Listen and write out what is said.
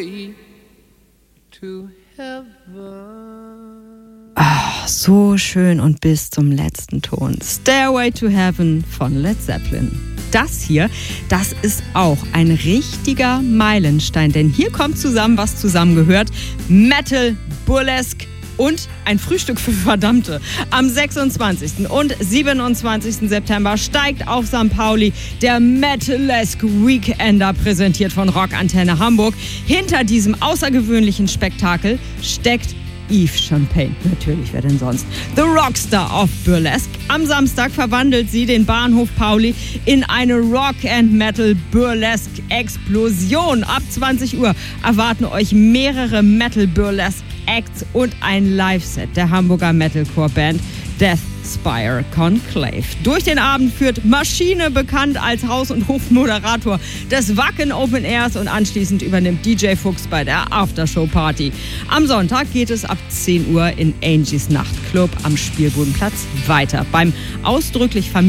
Stairway to Heaven. Ah, so schön und bis zum letzten Ton. Stairway to Heaven von Led Zeppelin. Das hier, das ist auch ein richtiger Meilenstein, denn hier kommt zusammen, was zusammengehört. Metal, Burlesque und ein Frühstück für Verdammte. Am 26. und 27. September steigt auf St. Pauli der Metalesque Weekender, präsentiert von Rockantenne Hamburg. Hinter diesem außergewöhnlichen Spektakel steckt Eve Champagne, natürlich, wer denn sonst? The Rockstar of Burlesque. Am Samstag verwandelt sie den Bahnhof Pauli in eine Rock-and-Metal-Burlesque-Explosion. Ab 20 Uhr erwarten euch mehrere Metal-Burlesque-Acts und ein Live-Set der Hamburger Metalcore-Band Deathspire Conclave. Durch den Abend führt Maschine, bekannt als Haus- und Hofmoderator des Wacken Open Airs, und anschließend übernimmt DJ Fuchs bei der Aftershow-Party. Am Sonntag geht es ab 10 Uhr in Angies Nachtclub am Spielbodenplatz weiter. Beim ausdrücklich